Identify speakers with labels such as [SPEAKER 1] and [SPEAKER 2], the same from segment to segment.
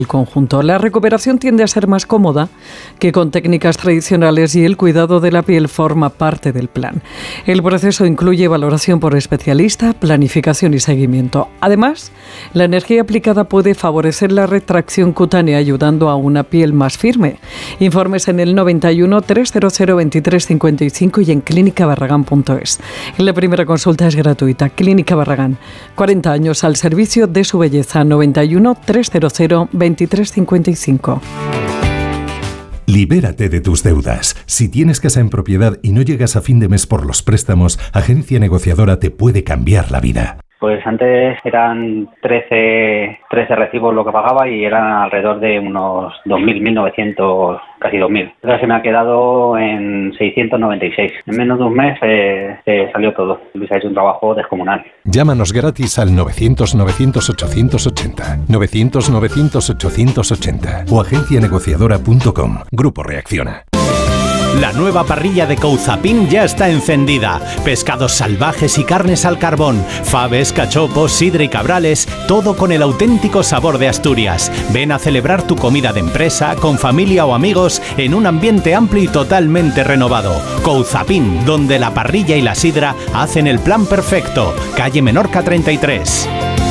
[SPEAKER 1] el conjunto. La recuperación tiende a ser más cómoda que con técnicas tradicionales y el cuidado de la piel forma parte del plan. El proceso incluye valoración por especialista, planificación y seguimiento. Además, la energía aplicada puede favorecer la retracción cutánea, ayudando a una piel más firme. Informes en el 91 300 2355 y en clínicabarragán.es. La primera consulta es gratuita. Clínica Barragán, 40 años al servicio de su belleza. 91 300 2355.
[SPEAKER 2] Libérate de tus deudas. Si tienes casa en propiedad y no llegas a fin de mes por los préstamos, Agencia Negociadora te puede cambiar la vida.
[SPEAKER 3] Pues antes eran 13 recibos lo que pagaba y eran alrededor de unos 2.000, 1.900, casi 2.000. Ahora se me ha quedado en 696. En menos de un mes se salió todo. Luis ha hecho un trabajo descomunal.
[SPEAKER 2] Llámanos gratis al 900-900-880, 900-900-880 o agencianegociadora.com. Grupo Reacciona.
[SPEAKER 4] La nueva parrilla de Couzapin ya está encendida. Pescados salvajes y carnes al carbón, faves, cachopos, sidra y cabrales, todo con el auténtico sabor de Asturias. Ven a celebrar tu comida de empresa, con familia o amigos, en un ambiente amplio y totalmente renovado. Couzapin, donde la parrilla y la sidra hacen el plan perfecto. Calle Menorca 33.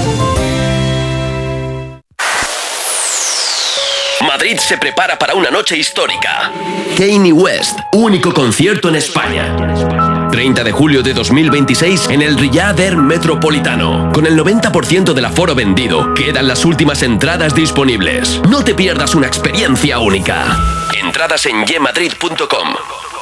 [SPEAKER 5] Madrid se prepara para una noche histórica. Kanye West, único concierto en España. 30 de julio de 2026 en el Riyadh Air Metropolitano. Con el 90% del aforo vendido, quedan las últimas entradas disponibles. No te pierdas una experiencia única. Entradas en yemadrid.com.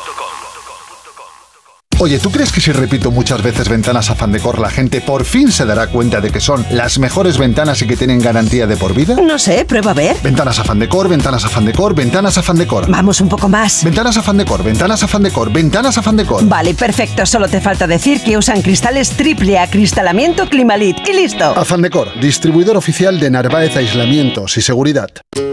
[SPEAKER 6] Oye, ¿tú crees que si repito muchas veces Ventanas Afán Decor, la gente por fin se dará cuenta de que son las mejores ventanas y que tienen garantía de por vida?
[SPEAKER 7] No sé, prueba a ver.
[SPEAKER 6] Ventanas Afán Decor, Ventanas Afán Decor, Ventanas Afán Decor.
[SPEAKER 7] Vamos un poco más.
[SPEAKER 6] Ventanas Afán Decor, Ventanas Afán Decor, Ventanas Afán Decor.
[SPEAKER 7] Vale, perfecto. Solo te falta decir que usan cristales triple acristalamiento Climalit. Y listo.
[SPEAKER 6] Afán Decor, distribuidor oficial de Narváez Aislamientos y Seguridad.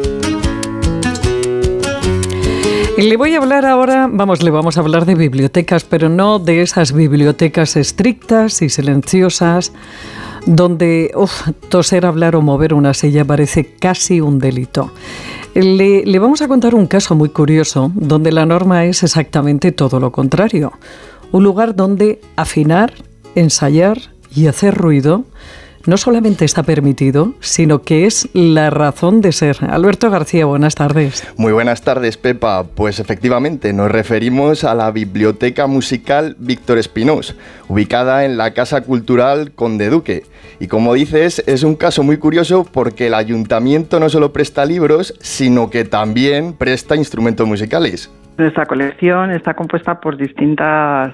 [SPEAKER 1] Le voy a hablar ahora, le vamos a hablar de bibliotecas, pero no de esas bibliotecas estrictas y silenciosas donde toser, hablar o mover una silla parece casi un delito. Le vamos a contar un caso muy curioso donde la norma es exactamente todo lo contrario. Un lugar donde afinar, ensayar y hacer ruido no solamente está permitido, sino que es la razón de ser. Alberto García, buenas tardes.
[SPEAKER 8] Muy buenas tardes, Pepa. Pues efectivamente, nos referimos a la Biblioteca Musical Víctor Espinós, ubicada en la Casa Cultural Conde Duque. Y como dices, es un caso muy curioso porque el ayuntamiento no solo presta libros, sino que también presta instrumentos musicales.
[SPEAKER 9] Nuestra colección está compuesta por distintos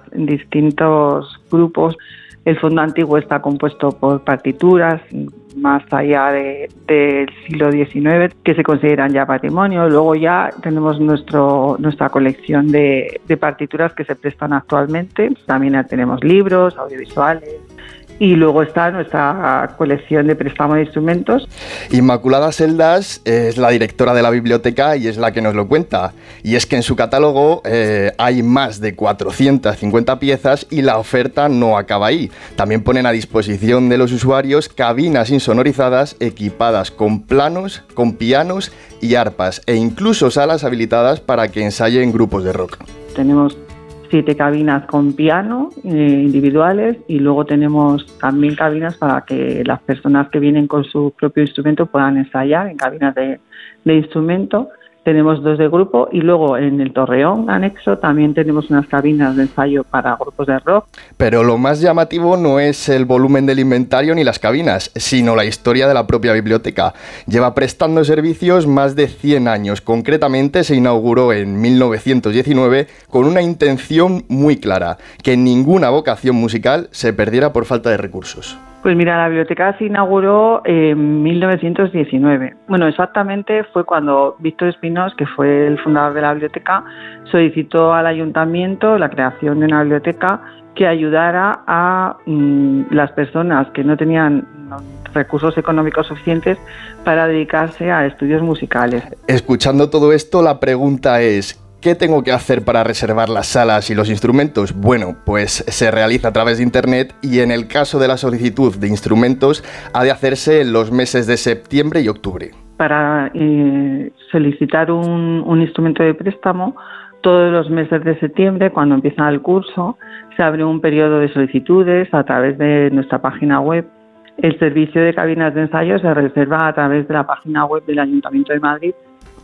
[SPEAKER 9] grupos. El fondo antiguo está compuesto por partituras más allá del siglo XIX que se consideran ya patrimonio. Luego ya tenemos nuestra colección de partituras que se prestan actualmente. También tenemos libros, audiovisuales. Y luego está nuestra colección de préstamo de instrumentos.
[SPEAKER 8] Inmaculada Seldas es la directora de la biblioteca y es la que nos lo cuenta. Y es que en su catálogo hay más de 450 piezas y la oferta no acaba ahí. También ponen a disposición de los usuarios cabinas insonorizadas equipadas con planos, con pianos y arpas e incluso salas habilitadas para que ensayen grupos de rock.
[SPEAKER 9] Tenemos 7 cabinas con piano individuales y luego tenemos también cabinas para que las personas que vienen con su propio instrumento puedan ensayar en cabinas de instrumento. Tenemos 2 de grupo y luego en el Torreón anexo también tenemos unas cabinas de ensayo para grupos de rock.
[SPEAKER 8] Pero lo más llamativo no es el volumen del inventario ni las cabinas, sino la historia de la propia biblioteca. Lleva prestando servicios más de 100 años. Concretamente se inauguró en 1919 con una intención muy clara, que ninguna vocación musical se perdiera por falta de recursos.
[SPEAKER 9] Pues mira, la biblioteca se inauguró en 1919. Bueno, exactamente fue cuando Víctor Espinós, que fue el fundador de la biblioteca, solicitó al ayuntamiento la creación de una biblioteca que ayudara a las personas que no tenían recursos económicos suficientes para dedicarse a estudios musicales.
[SPEAKER 8] Escuchando todo esto, la pregunta es: ¿qué tengo que hacer para reservar las salas y los instrumentos? Bueno, pues se realiza a través de internet y en el caso de la solicitud de instrumentos ha de hacerse en los meses de septiembre y octubre.
[SPEAKER 9] para solicitar un instrumento de préstamo, todos los meses de septiembre, cuando empieza el curso, se abre un periodo de solicitudes a través de nuestra página web. El servicio de cabinas de ensayo se reserva a través de la página web del Ayuntamiento de Madrid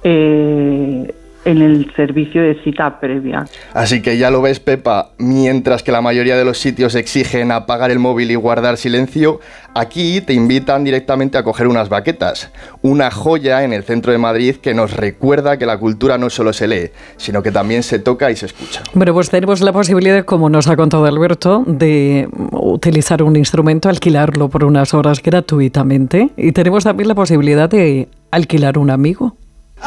[SPEAKER 9] en el servicio de cita previa.
[SPEAKER 8] Así que ya lo ves, Pepa, mientras que la mayoría de los sitios exigen apagar el móvil y guardar silencio, aquí te invitan directamente a coger unas baquetas, una joya en el centro de Madrid que nos recuerda que la cultura no solo se lee, sino que también se toca y se escucha.
[SPEAKER 1] Bueno, pues tenemos la posibilidad, como nos ha contado Alberto, de utilizar un instrumento, alquilarlo por unas horas gratuitamente, y tenemos también la posibilidad de alquilar un amigo.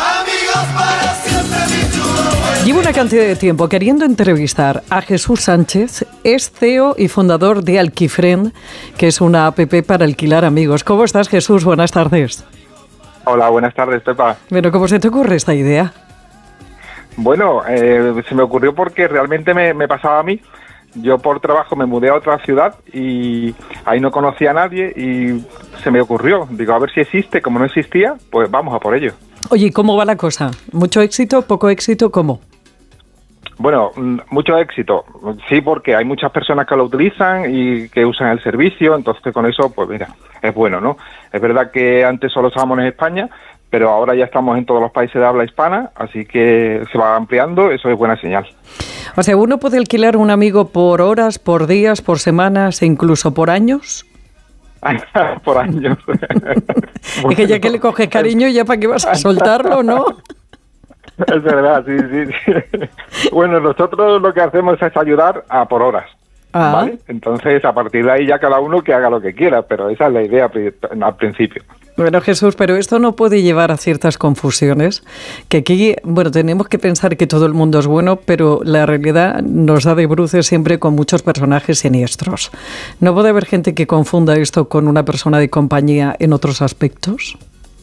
[SPEAKER 1] Llevo una cantidad de tiempo queriendo entrevistar a Jesús Sánchez, es CEO y fundador de Alquifriend, que es una app para alquilar amigos. ¿Cómo estás, Jesús? Buenas tardes.
[SPEAKER 10] Hola, buenas tardes, Pepa.
[SPEAKER 1] Bueno, ¿cómo se te ocurre esta idea?
[SPEAKER 10] Bueno, se me ocurrió porque realmente me pasaba a mí. Yo por trabajo me mudé a otra ciudad y ahí no conocía a nadie y se me ocurrió. Digo, a ver si existe. Como no existía, pues vamos a por ello.
[SPEAKER 1] Oye, ¿cómo va la cosa? ¿Mucho éxito? ¿Poco éxito? ¿Cómo?
[SPEAKER 10] Bueno, mucho éxito. Sí, porque hay muchas personas que lo utilizan y que usan el servicio, entonces con eso, pues mira, es bueno, ¿no? Es verdad que antes solo estábamos en España, pero ahora ya estamos en todos los países de habla hispana, así que se va ampliando, eso es buena señal.
[SPEAKER 1] O sea, ¿uno puede alquilar un amigo por horas, por días, por semanas e incluso por años?
[SPEAKER 10] Por años.
[SPEAKER 1] Es que ya que le coges cariño, ya para qué vas a soltarlo, ¿no?
[SPEAKER 10] Es verdad, sí. Bueno, nosotros lo que hacemos es ayudar a por horas, ¿vale? Entonces, a partir de ahí ya cada uno que haga lo que quiera, pero esa es la idea al principio.
[SPEAKER 1] Bueno, Jesús, pero esto no puede llevar a ciertas confusiones, que aquí, bueno, tenemos que pensar que todo el mundo es bueno, pero la realidad nos da de bruces siempre con muchos personajes siniestros. ¿No puede haber gente que confunda esto con una persona de compañía en otros aspectos?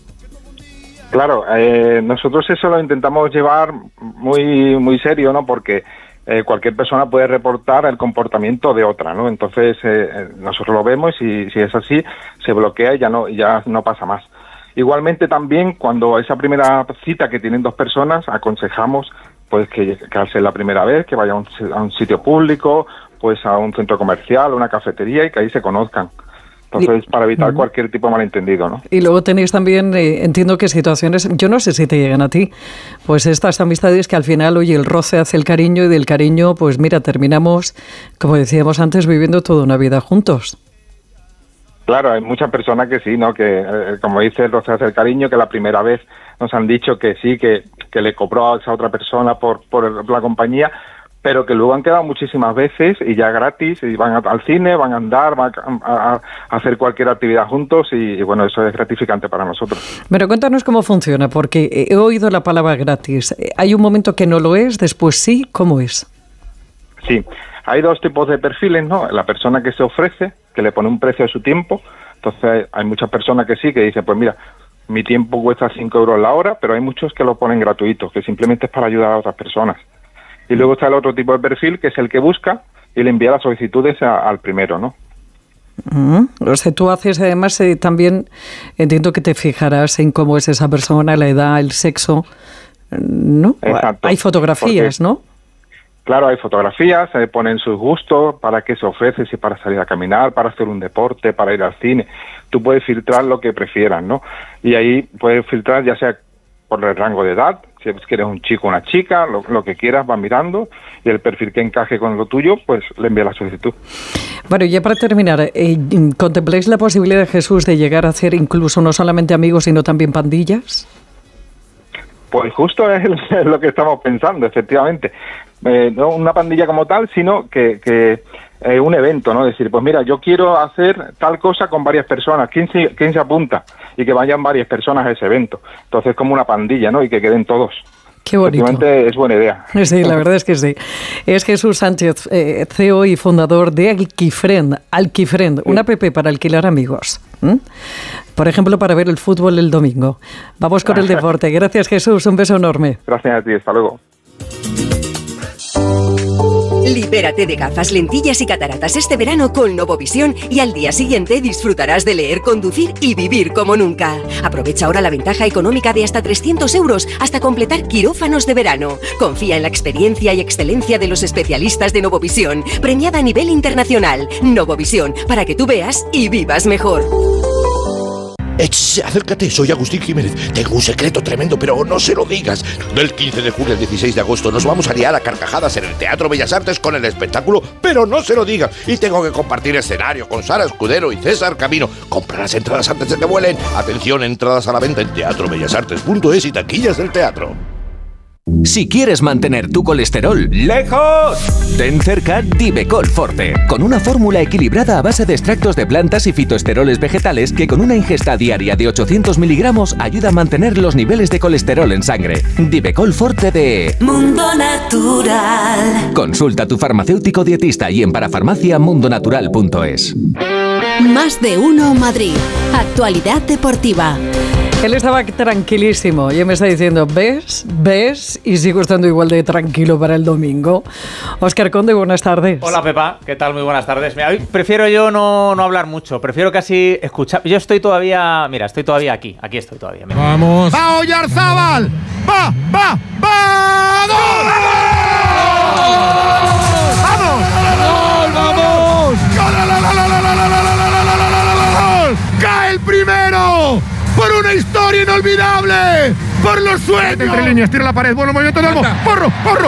[SPEAKER 10] Claro, nosotros eso lo intentamos llevar muy serio, ¿no? Porque cualquier persona puede reportar el comportamiento de otra, ¿no? Entonces nosotros lo vemos y si es así se bloquea y ya no pasa más. Igualmente también cuando esa primera cita que tienen dos personas aconsejamos pues que al ser la primera vez que vaya a un sitio público, pues a un centro comercial, una cafetería y que ahí se conozcan. Entonces, para evitar cualquier tipo de malentendido, ¿no?
[SPEAKER 1] Y luego tenéis también, entiendo que situaciones, yo no sé si te llegan a ti, pues estas amistades que al final, oye, el roce hace el cariño y del cariño, pues mira, terminamos, como decíamos antes, viviendo toda una vida juntos.
[SPEAKER 10] Claro, hay muchas personas que sí, ¿no? Que, como dice, el roce hace el cariño, que la primera vez nos han dicho que sí, que le cobró a esa otra persona por la compañía, pero que luego han quedado muchísimas veces y ya gratis, y van al cine, van a andar, van a hacer cualquier actividad juntos y bueno, eso es gratificante para nosotros.
[SPEAKER 1] Pero cuéntanos cómo funciona, porque he oído la palabra gratis. ¿Hay un momento que no lo es, después sí? ¿Cómo es?
[SPEAKER 10] Sí, hay dos tipos de perfiles, ¿no? La persona que se ofrece, que le pone un precio a su tiempo, entonces hay muchas personas que sí, que dicen, pues mira, mi tiempo cuesta 5 euros la hora, pero hay muchos que lo ponen gratuito, que simplemente es para ayudar a otras personas. Y luego está el otro tipo de perfil, que es el que busca y le envía las solicitudes al primero, ¿no?
[SPEAKER 1] O sea, tú haces además también, entiendo que te fijarás en cómo es esa persona, la edad, el sexo, ¿no?
[SPEAKER 10] Exacto.
[SPEAKER 1] Hay fotografías, ¿no?
[SPEAKER 10] Claro, hay fotografías, se ponen sus gustos, para qué se ofrece, si para salir a caminar, para hacer un deporte, para ir al cine. Tú puedes filtrar lo que prefieras, ¿no? Y ahí puedes filtrar ya sea por el rango de edad, si quieres un chico o una chica, lo que quieras, vas mirando y el perfil que encaje con lo tuyo, pues le envía la solicitud.
[SPEAKER 1] Bueno, ya para terminar, ¿contempláis la posibilidad, Jesús, de llegar a hacer incluso no solamente amigos, sino también pandillas?
[SPEAKER 10] Pues justo es lo que estamos pensando, efectivamente. No una pandilla como tal, sino que un evento, ¿no? Decir, pues mira, yo quiero hacer tal cosa con varias personas, ¿quién se apunta? Y que vayan varias personas a ese evento. Entonces, como una pandilla, ¿no? Y que queden todos.
[SPEAKER 1] Qué bonito.
[SPEAKER 10] Efectivamente, es buena idea.
[SPEAKER 1] Sí, la verdad es que sí. Es Jesús Sánchez, CEO y fundador de Alquifriend, sí. Una app para alquilar amigos. Por ejemplo, para ver el fútbol el domingo. Vamos con el deporte. Gracias, Jesús. Un beso enorme.
[SPEAKER 10] Gracias a ti. Hasta luego.
[SPEAKER 11] Libérate de gafas, lentillas y cataratas este verano con Novovisión y al día siguiente disfrutarás de leer, conducir y vivir como nunca. Aprovecha ahora la ventaja económica de hasta 300 € hasta completar quirófanos de verano. Confía en la experiencia y excelencia de los especialistas de Novovisión, premiada a nivel internacional. Novovisión, para que tú veas y vivas mejor.
[SPEAKER 12] Acércate, soy Agustín Jiménez. Tengo un secreto tremendo, pero no se lo digas. Del 15 de julio al 16 de agosto nos vamos a liar a carcajadas en el Teatro Bellas Artes con el espectáculo, pero no se lo digas. Y tengo que compartir escenario con Sara Escudero y César Camino. Compra las entradas antes de que vuelen. Atención, entradas a la venta en teatrobellasartes.es y taquillas del teatro.
[SPEAKER 13] Si quieres mantener tu colesterol lejos, ten cerca Divecol Forte, con una fórmula equilibrada a base de extractos de plantas y fitoesteroles vegetales que con una ingesta diaria de 800 miligramos ayuda a mantener los niveles de colesterol en sangre. Divecol Forte de
[SPEAKER 14] Mundo Natural.
[SPEAKER 13] Consulta a tu farmacéutico dietista y en parafarmaciamundonatural.es.
[SPEAKER 15] Más de uno Madrid. Actualidad deportiva.
[SPEAKER 1] Él estaba tranquilísimo y me está diciendo, ¿ves? Y sigo estando igual de tranquilo para el domingo. Óscar Conde, buenas tardes.
[SPEAKER 16] Hola, Pepa, ¿qué tal? Muy buenas tardes. Mira, hoy prefiero yo no hablar mucho, prefiero casi escuchar. Yo estoy todavía aquí estoy todavía. Mira.
[SPEAKER 17] ¡Vamos! ¡Va Oyarzábal! ¡Va! ¡Gol! ¡Vamos! ¡Cae el primero! ¡Por una historia inolvidable! ¡Por los sueños! Entre líneas, tira la pared, bueno movimiento de Olmo. ¡Porro! ¡Gol!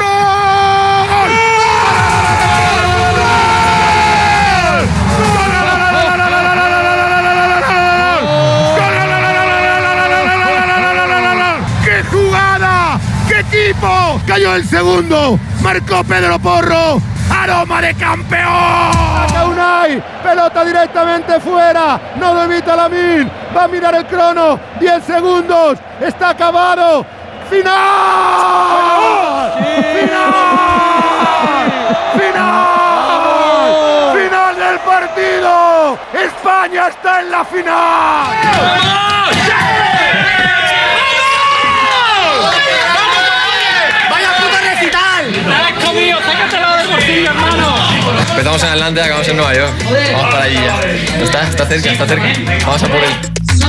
[SPEAKER 17] ¡Qué jugada! ¡Qué equipo! Cayó el segundo, marcó Pedro Porro. ¡Aroma de campeón! Saca Unai, pelota directamente fuera, no lo evita Lamine, va a mirar el crono, 10 segundos, está acabado, ¡final! ¡Sí! ¡Final del partido! ¡España está en la final! ¡Vamos!
[SPEAKER 18] Empezamos en Atlanta y acabamos en Nueva York. Vamos para allí ya. Está cerca. Vamos a por él.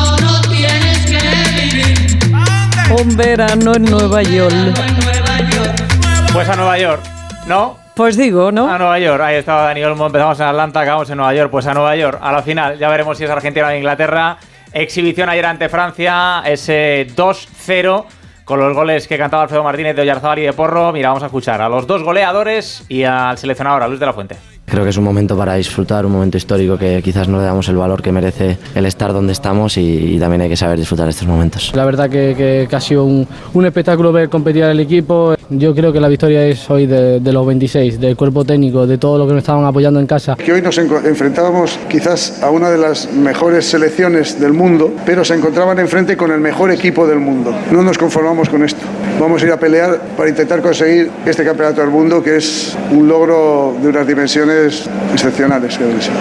[SPEAKER 1] Un verano en Nueva York.
[SPEAKER 16] Pues a Nueva York, ¿no?
[SPEAKER 1] Pues digo, ¿no?
[SPEAKER 16] A Nueva York, ahí estaba Dani Olmo, empezamos en Atlanta, acabamos en Nueva York, pues a Nueva York, a la final, ya veremos si es Argentina o Inglaterra. Exhibición ayer ante Francia, ese 2-0 con los goles que cantaba Alfredo Martínez, de Oyarzábal y de Porro. Mira, vamos a escuchar a los dos goleadores y al seleccionador, a Luis de la Fuente.
[SPEAKER 19] Creo que es un momento para disfrutar, un momento histórico que quizás no le damos el valor que merece el estar donde estamos y también hay que saber disfrutar estos momentos.
[SPEAKER 20] La verdad que ha sido un espectáculo ver competir al equipo. Yo creo que la victoria es hoy de los 26, del cuerpo técnico, de todo lo que nos estaban apoyando en casa.
[SPEAKER 21] Que hoy nos enfrentábamos quizás a una de las mejores selecciones del mundo, pero se encontraban enfrente con el mejor equipo del mundo. No nos conformamos con esto. Vamos a ir a pelear para intentar conseguir este campeonato del mundo, que es un logro de unas dimensiones excepcionales, creo que sí.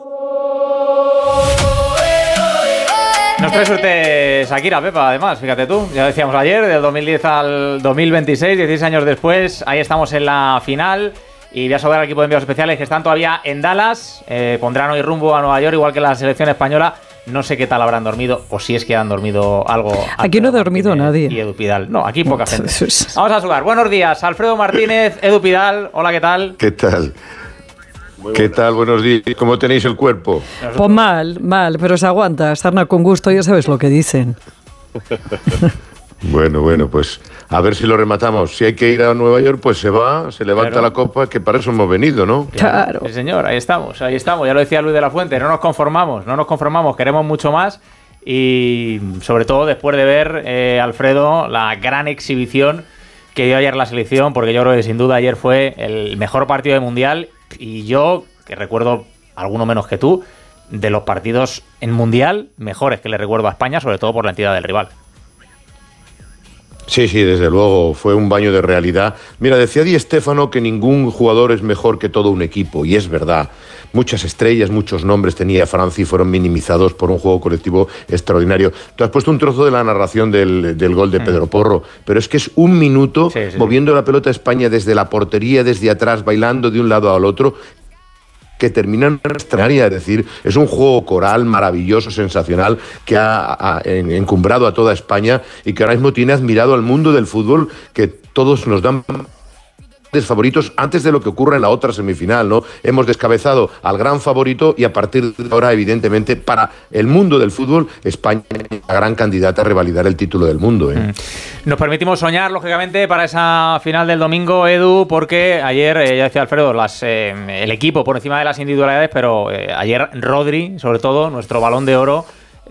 [SPEAKER 16] Nos trae suerte Shakira, Pepa, además, fíjate tú, ya decíamos ayer, del 2010 al 2026, 16 años después, ahí estamos en la final. Y voy a saludar al equipo de enviados especiales que están todavía en Dallas, pondrán hoy rumbo a Nueva York, igual que la selección española. No sé qué tal habrán dormido, o si es que han dormido algo.
[SPEAKER 1] Aquí no ha dormido nadie.
[SPEAKER 16] Y Edu Pidal. No, aquí poca gente. Vamos a saludar. Buenos días, Alfredo Martínez, Edu Pidal. Hola, ¿qué tal?
[SPEAKER 22] ¿Qué tal? ¿Qué tal? Buenos días. ¿Cómo tenéis el cuerpo?
[SPEAKER 1] Pues mal, pero se aguanta. Sarna con gusto, ya sabes lo que dicen.
[SPEAKER 22] Bueno, pues a ver si lo rematamos. Si hay que ir a Nueva York, pues se va, se levanta la copa, que para eso hemos venido, ¿no?
[SPEAKER 1] Claro.
[SPEAKER 16] Sí, señor, ahí estamos. Ya lo decía Luis de la Fuente, no nos conformamos, queremos mucho más. Y sobre todo después de ver, Alfredo, la gran exhibición que dio ayer la selección, porque yo creo que sin duda ayer fue el mejor partido de Mundial. Y yo, que recuerdo alguno menos que tú, de los partidos en Mundial mejores que le recuerdo a España, sobre todo por la entidad del rival.
[SPEAKER 22] Sí, desde luego, fue un baño de realidad. Mira, decía Di Stéfano que ningún jugador es mejor que todo un equipo, y es verdad. Muchas estrellas, muchos nombres tenía Francia y fueron minimizados por un juego colectivo extraordinario. Tú has puesto un trozo de la narración del gol de Pedro Porro, pero es que es un minuto moviendo la pelota a España desde la portería, desde atrás, bailando de un lado al otro, que terminan en extraordinaria, es decir, es un juego coral maravilloso, sensacional, que ha encumbrado a toda España y que ahora mismo tiene admirado al mundo del fútbol, que todos nos dan favoritos antes de lo que ocurra en la otra semifinal, ¿no? Hemos descabezado al gran favorito y a partir de ahora, evidentemente, para el mundo del fútbol, España es la gran candidata a revalidar el título del mundo, ¿eh?
[SPEAKER 16] Nos permitimos soñar, lógicamente, para esa final del domingo, Edu, porque ayer, ya decía Alfredo, el equipo por encima de las individualidades, pero ayer Rodri, sobre todo, nuestro Balón de Oro,